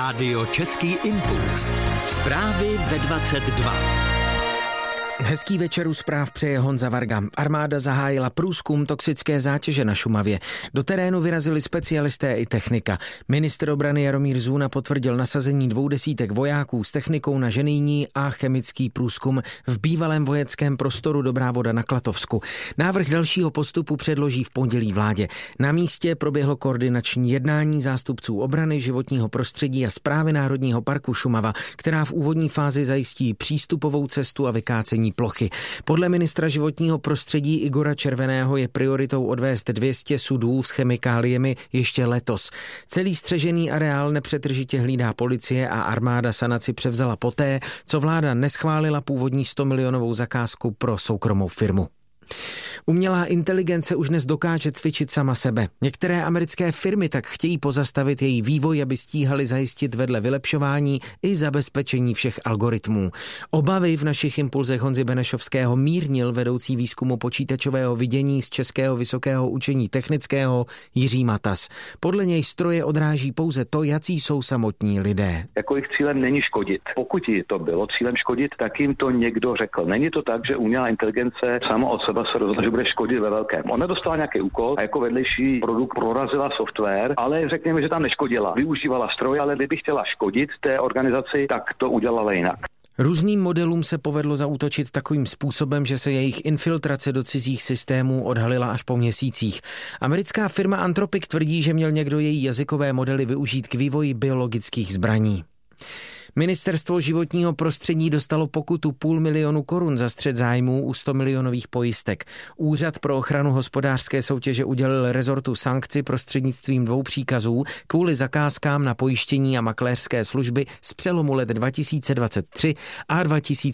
Rádio Český impuls. Zprávy ve 22. Hezký večer u zpráv přeje Honza Varga. Armáda zahájila průzkum toxické zátěže na Šumavě. Do terénu vyrazili specialisté i technika. Ministr obrany Jaromír Zůna potvrdil nasazení 200 vojáků s technikou na ženijní a chemický průzkum v bývalém vojenském prostoru Dobrá Voda na Klatovsku. Návrh dalšího postupu předloží v pondělí vládě. Na místě proběhlo koordinační jednání zástupců obrany, životního prostředí a Správy Národního parku Šumava, která v úvodní fázi zajistí přístupovou cestu a vykácení plochy. Podle ministra životního prostředí Igora Červeného je prioritou odvést 200 sudů s chemikáliemi ještě letos. Celý střežený areál nepřetržitě hlídá policie a armáda sanaci převzala poté, co vláda neschválila původní 100 milionovou zakázku pro soukromou firmu. Umělá inteligence už dnes dokáže cvičit sama sebe. Některé americké firmy tak chtějí pozastavit její vývoj, aby stíhali zajistit vedle vylepšování i zabezpečení všech algoritmů. Obavy v našich impulzech Honzy Benešovského mírnil vedoucí výzkumu počítačového vidění z Českého vysokého učení technického Jiří Matas. Podle něj stroje odráží pouze to, jací jsou samotní lidé. Jako jejich cílem není škodit. Pokud jí to bylo cílem škodit, tak jim to někdo řekl. Není to tak, že umělá inteligence sama od sebe se rozhodla, že bude škodit ve velkém. Ona dostala nějaký úkol a jako vedlejší produkt prorazila software, ale řekněme, že tam neškodila. Využívala stroj, ale kdyby chtěla škodit té organizaci, tak to udělala jinak. Různým modelům se povedlo zaútočit takovým způsobem, že se jejich infiltrace do cizích systémů odhalila až po měsících. Americká firma Anthropic tvrdí, že měl někdo její jazykové modely využít k vývoji biologických zbraní. Ministerstvo životního prostředí dostalo pokutu 500 000 korun za střet zájmů u 100 milionových pojistek. Úřad pro ochranu hospodářské soutěže udělil rezortu sankci prostřednictvím 2 příkazů kvůli zakázkám na pojištění a makléřské služby z přelomu let 2023 a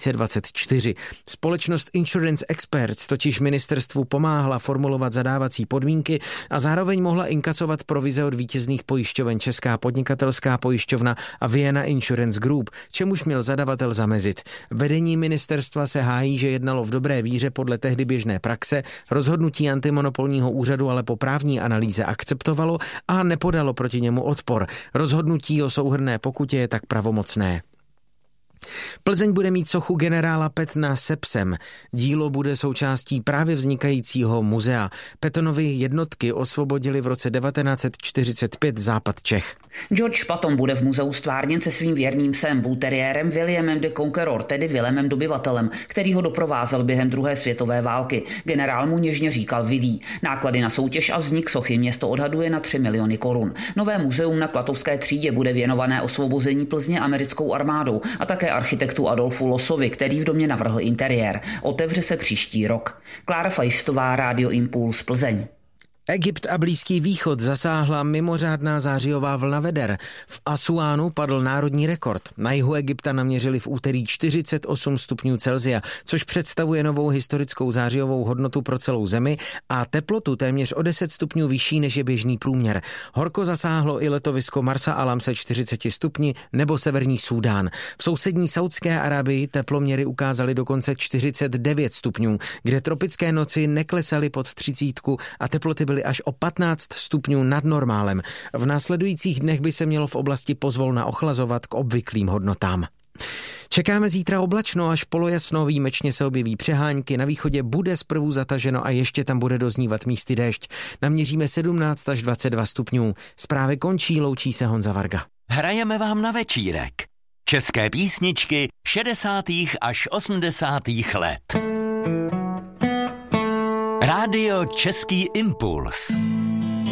2024. Společnost Insurance Experts totiž ministerstvu pomáhala formulovat zadávací podmínky a zároveň mohla inkasovat provize od vítězných pojišťoven Česká podnikatelská pojišťovna a Vienna Insurance Group, čemuž měl zadavatel zamezit. Vedení ministerstva se hájí, že jednalo v dobré víře podle tehdy běžné praxe, rozhodnutí antimonopolního úřadu ale po právní analýze akceptovalo a nepodalo proti němu odpor. Rozhodnutí o souhrnné pokutě je tak pravomocné. Plzeň bude mít sochu generála Petna se psem. Dílo bude součástí právě vznikajícího muzea. Pettonovy jednotky osvobodili v roce 1945 západ Čech. George Patton bude v muzeu stvárněn se svým věrným psem bulteriérem Williamem de Conqueror, tedy Vilemem Dobyvatelem, který ho doprovázel během druhé světové války. Generál mu něžně říkal Willy. Náklady na soutěž a vznik sochy město odhaduje na 3 miliony korun. Nové muzeum na Klatovské třídě bude věnované osvobození Plzně americkou armádou a také architektu Adolfu Losovi, který v domě navrhl interiér. Otevře se příští rok. Klára Fajstová, Rádio Impuls, Plzeň. Egypt a Blízký východ zasáhla mimořádná zářijová vlna veder. V Asuánu padl národní rekord. Na jihu Egypta naměřili v úterý 48 stupňů Celsia, což představuje novou historickou zářijovou hodnotu pro celou zemi a teplotu téměř o 10 stupňů vyšší, než je běžný průměr. Horko zasáhlo i letovisko Marsa Alam se 40 stupni nebo severní Súdán. V sousední Saudské Arabii teploměry ukázaly dokonce 49 stupňů, kde tropické noci neklesaly pod 30 a teploty byly až o 15 stupňů nad normálem. V následujících dnech by se mělo v oblasti pozvolna ochlazovat k obvyklým hodnotám. Čekáme zítra oblačno až polojasno, výjimečně se objeví přehánky, na východě bude zprvu zataženo a ještě tam bude doznívat místy déšť. Naměříme 17 až 22 stupňů. Zprávy končí, loučí se Honza Varga. Hrajeme vám na večírek. České písničky 60. až 80. let. Rádio Český impuls.